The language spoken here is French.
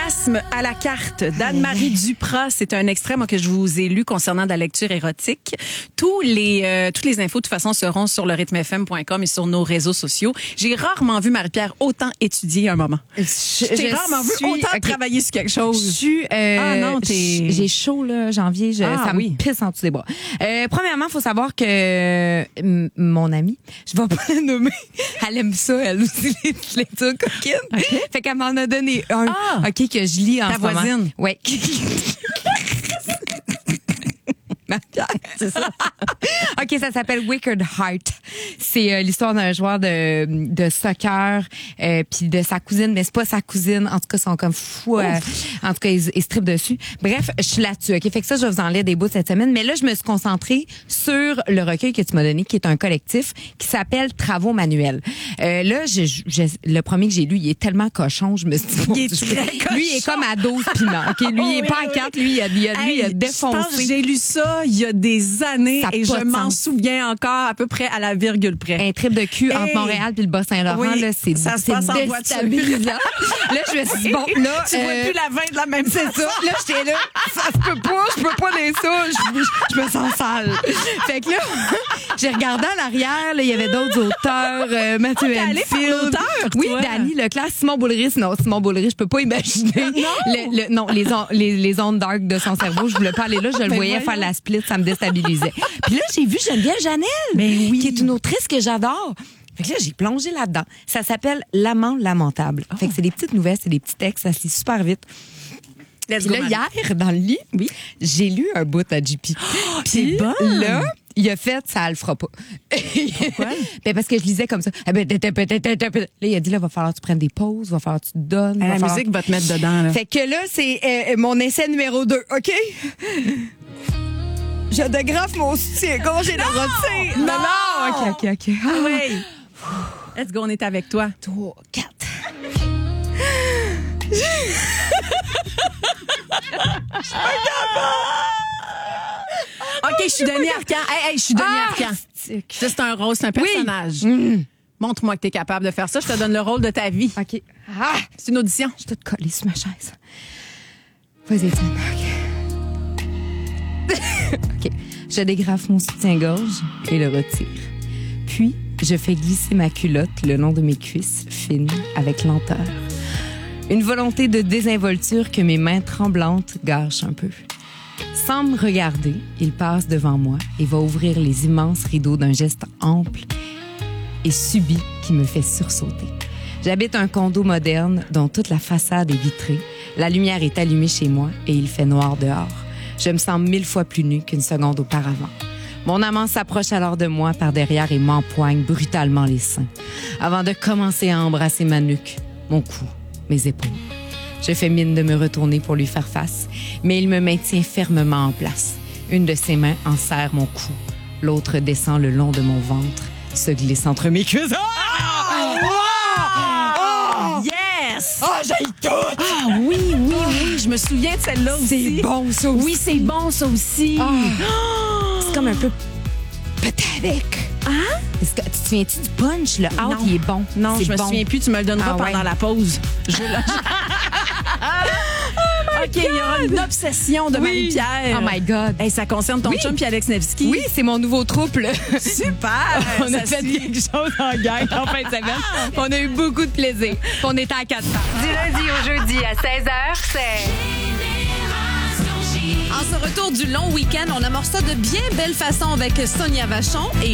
Orgasme à la carte d'Anne-Marie Duprat. C'est un extrait que je vous ai lu concernant de la lecture érotique. Toutes les infos, de toute façon, seront sur le rythmefm.com et sur nos réseaux sociaux. J'ai rarement vu Marie-Pierre autant étudier un moment. J'ai rarement vu autant travailler sur quelque chose. J'ai chaud, là, janvier. Ça me pisse en dessous des bras. Premièrement, il faut savoir que mon amie, je vais pas la nommer, elle aime ça, elle aussi, les lectures coquines. Okay. Fait qu'elle m'en a donné un, OK, que je lis en ce moment. Ta voisine? Oui. C'est ça. OK, ça s'appelle Wicked Heart. C'est l'histoire d'un joueur de soccer puis de sa cousine, mais c'est pas sa cousine. En tout cas, ils sont comme fous. En tout cas, ils se trippent dessus. Bref, je suis là-dessus. OK, fait que ça, je vais vous en lire des bouts cette semaine. Mais là, je me suis concentrée sur le recueil que tu m'as donné, qui est un collectif qui s'appelle Travaux manuels. Là, le premier que j'ai lu, il est tellement cochon. Je me suis dit, il est très cochon. Lui, il est comme à 12 piments. OK, lui, il est pas à 4. Lui, il a défoncé. Je pense que j'ai lu ça il y a des années et je m'en souviens encore à peu près à la virgule près. Un trip de cul entre Montréal puis le Bas-Saint-Laurent, là, c'est déstabilisant. Là, je me suis dit, bon, là... Tu vois plus la veine de la même c'est ça. Là, j'étais là, ça se peut pas, je peux pas lire ça, je me sens sale. Fait que là, j'ai regardé à l'arrière, là, il y avait d'autres auteurs, Mathieu Enfield. Oui, Dany Leclerc, Simon Boulris. Non, Simon Boulris, je peux pas imaginer. Non, les ondes dark de son cerveau, je voulais pas aller là, je le voyais faire la split, ça me déstabilisait. Puis là, j'ai vu Geneviève Janel, qui est une autrice que j'adore. Fait que là, j'ai plongé là-dedans. Ça s'appelle L'amant lamentable. Fait que c'est des petites nouvelles, c'est des petits textes, ça se lit super vite. Puis là, hier, dans le lit, j'ai lu un bout à JP. C'est bon! Là, il a fait, ça le fera pas. Pourquoi? Parce que je lisais comme ça. Là, il a dit, là, va falloir que tu prennes des pauses, va falloir que tu te donnes. La musique va te mettre dedans, là. Fait que là, c'est mon essai numéro 2, OK? Je dégrafe mon soutien-gorge et le retire. Non! OK. Ah oui. Let's go, on est avec toi. 3, 4. OK, je suis Denis Arcand. Hey, je suis Denis Arcand. Ça, c'est un rôle, c'est un personnage. Montre-moi que t'es capable de faire ça. Je te donne le rôle de ta vie. OK. C'est une audition. Je suis toute collée sur ma chaise. Vas-y, Étienne. OK. Je dégrafe mon soutien-gorge et le retire. Puis, je fais glisser ma culotte le long de mes cuisses fines avec lenteur. Une volonté de désinvolture que mes mains tremblantes gâchent un peu. Sans me regarder, il passe devant moi et va ouvrir les immenses rideaux d'un geste ample et subit qui me fait sursauter. J'habite un condo moderne dont toute la façade est vitrée. La lumière est allumée chez moi et il fait noir dehors. Je me sens 1000 fois plus nue qu'une seconde auparavant. Mon amant s'approche alors de moi par derrière et m'empoigne brutalement les seins, avant de commencer à embrasser ma nuque, mon cou, mes épaules. Je fais mine de me retourner pour lui faire face, mais il me maintient fermement en place. Une de ses mains en serre mon cou, l'autre descend le long de mon ventre, se glisse entre mes cuisses. Yes! J'ai tout! Oui, je me souviens de celle-là aussi. C'est bon, ça aussi. Oui, c'est bon, ça aussi. C'est comme un peu pété avec. Hein? Tu te souviens-tu du punch, le out, il est bon. Non, je me souviens plus, tu me le donneras pendant la pause. OK, il y aura une obsession de Marie-Pierre. Oh my God. Hey, ça concerne ton chum puis Alex Nevsky. Oui, c'est mon nouveau trouble. Super! On a fait quelque chose en gang en fin de semaine. On a eu beaucoup de plaisir. On était à 4 temps. Du lundi au jeudi à 16h, c'est... En ce retour du long week-end, on amorce ça de bien belle façon avec Sonia Vachon et